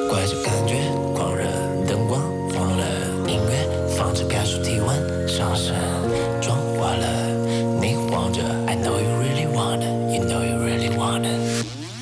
怪这感觉，狂热灯光晃了，音乐放着感受体温上升，妆化了，你晃着 I know you really wanna, you know you really wanna